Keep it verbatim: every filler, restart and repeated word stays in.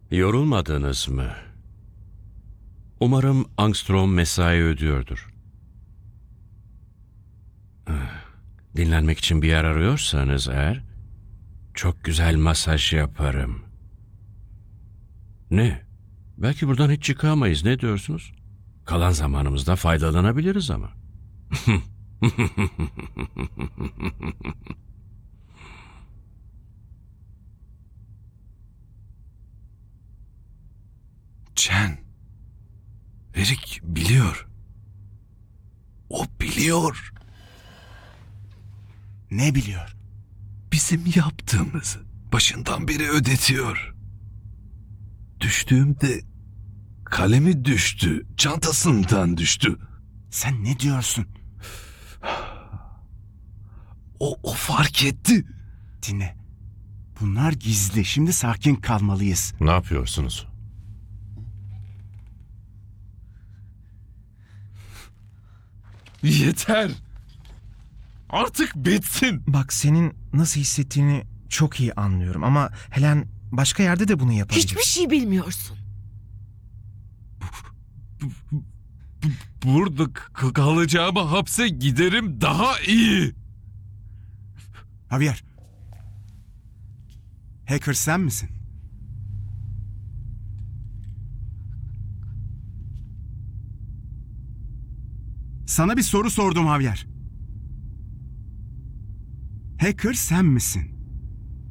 Yorulmadınız mı? Umarım Armstrong mesai ödüyordur. Dinlenmek için bir yer arıyorsanız eğer, çok güzel masaj yaparım. Ne? Belki buradan hiç çıkamayız, ne diyorsunuz? Kalan zamanımızda faydalanabiliriz ama. Chen, Erik biliyor. O biliyor. Ne biliyor? Bizim yaptığımızı başından beri ödetiyor. Düştüğümde kalemi düştü, çantasından düştü. Sen ne diyorsun? O, o fark etti. Dinle. Bunlar gizli. Şimdi sakin kalmalıyız. Ne yapıyorsunuz? Yeter. Artık bitsin. Bak, senin nasıl hissettiğini çok iyi anlıyorum ama Helen başka yerde de bunu yapabilir. Hiçbir şey bilmiyorsun. Burada k- kalacağıma hapse giderim daha iyi. Javier. Hacker sen misin? Sana bir soru sordum Javier. Hacker sen misin?